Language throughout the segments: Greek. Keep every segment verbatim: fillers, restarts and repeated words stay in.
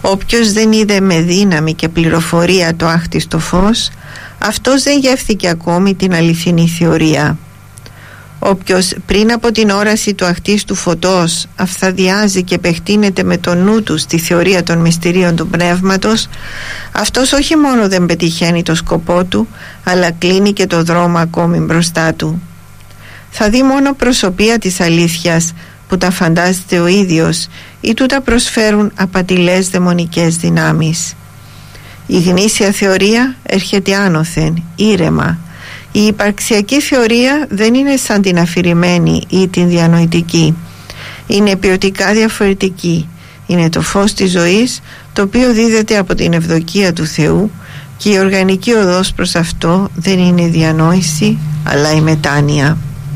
Όποιος δεν είδε με δύναμη και πληροφορία το άχτιστο φως, αυτός δεν γεύθηκε ακόμη την αληθινή θεωρία. Όποιος πριν από την όραση του αχτίστου φωτός αυθαδιάζει και επεκτείνεται με το νου του στη θεωρία των μυστηρίων του πνεύματος, αυτός όχι μόνο δεν πετυχαίνει το σκοπό του, αλλά κλείνει και το δρόμο ακόμη μπροστά του. Θα δει μόνο προσωπία της αλήθειας που τα φαντάζεται ο ίδιος ή του τα προσφέρουν απατηλές δαιμονικές δυνάμεις. Η γνήσια θεωρία έρχεται άνωθεν, ήρεμα. Η υπαρξιακή θεωρία δεν είναι σαν την αφηρημένη ή την διανοητική. Είναι ποιοτικά διαφορετική. Είναι το φως της ζωής, το οποίο δίδεται από την ευδοκία του Θεού, και η οργανική οδός προς αυτό δεν είναι η διανόηση, αλλά η μετάνοια.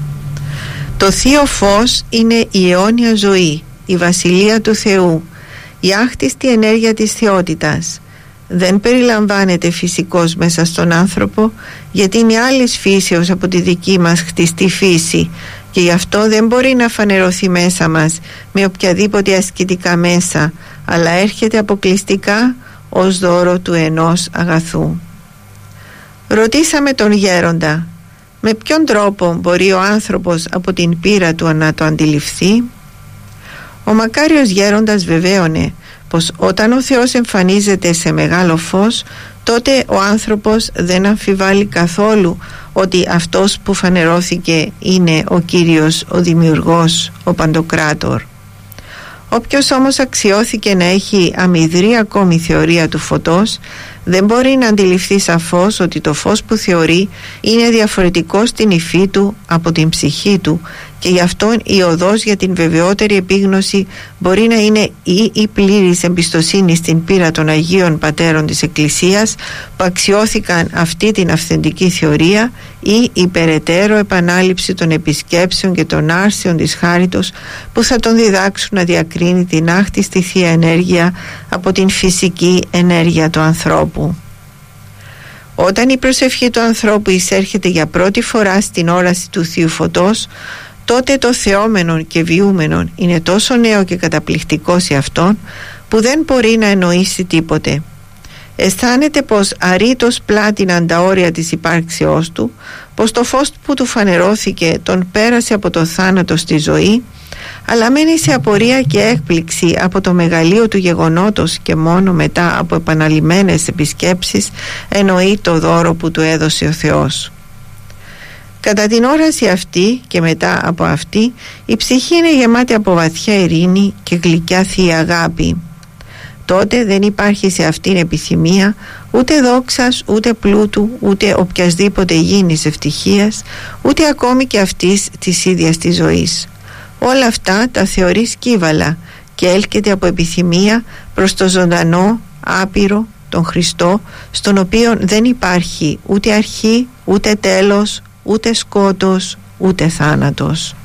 Το θείο φως είναι η αιώνια ζωή, η βασιλεία του Θεού, η άχτιστη ενέργεια της θεότητας. Δεν περιλαμβάνεται φυσικός μέσα στον άνθρωπο, γιατί είναι άλλης φύσεως από τη δική μας χτιστή φύση, και γι' αυτό δεν μπορεί να φανερωθεί μέσα μας με οποιαδήποτε ασκητικά μέσα, αλλά έρχεται αποκλειστικά ως δώρο του ενός αγαθού. Ρωτήσαμε τον γέροντα, με ποιον τρόπο μπορεί ο άνθρωπος από την πείρα του να το αντιληφθεί? Ο μακάριος γέροντας βεβαίωνε πως όταν ο Θεός εμφανίζεται σε μεγάλο φως, τότε ο άνθρωπος δεν αμφιβάλλει καθόλου ότι αυτός που φανερώθηκε είναι ο Κύριος, ο Δημιουργός, ο Παντοκράτορ. Όποιος όμως αξιώθηκε να έχει αμυδρή ακόμη θεωρία του φωτός, δεν μπορεί να αντιληφθεί σαφώς ότι το φως που θεωρεί είναι διαφορετικό στην υφή του από την ψυχή του, και γι' αυτό η οδός για την βεβαιότερη επίγνωση μπορεί να είναι ή η πλήρης εμπιστοσύνη στην πείρα των Αγίων Πατέρων της Εκκλησίας που αξιώθηκαν αυτή την αυθεντική θεωρία, ή η περαιτέρω επανάληψη των επισκέψεων και των άρσεων της χάριτος που θα τον διδάξουν να διακρίνει την άχτιστη Θεία Ενέργεια από την φυσική ενέργεια του ανθρώπου. Όταν η προσευχή του ανθρώπου εισέρχεται για πρώτη φορά στην όραση του Θείου Φωτός, τότε το θεόμενον και βιούμενον είναι τόσο νέο και καταπληκτικό σε αυτόν που δεν μπορεί να εννοήσει τίποτε. Αισθάνεται πως αρρήτως πλάτηναν τα όρια της υπάρξεώς του, πως το φως που του φανερώθηκε τον πέρασε από το θάνατο στη ζωή, αλλά μένει σε απορία και έκπληξη από το μεγαλείο του γεγονότος, και μόνο μετά από επαναλημμένες επισκέψεις εννοεί το δώρο που του έδωσε ο Θεός. Κατά την όραση αυτή και μετά από αυτή, η ψυχή είναι γεμάτη από βαθιά ειρήνη και γλυκιά θεία αγάπη. Τότε δεν υπάρχει σε αυτήν επιθυμία ούτε δόξας, ούτε πλούτου, ούτε οποιασδήποτε γήινης ευτυχίας, ούτε ακόμη και αυτής της ίδιας της ζωής. Όλα αυτά τα θεωρεί σκύβαλα και έλκεται από επιθυμία προς το ζωντανό, άπειρο, τον Χριστό, στον οποίο δεν υπάρχει ούτε αρχή, ούτε τέλος, ούτε σκότος, ούτε θάνατος.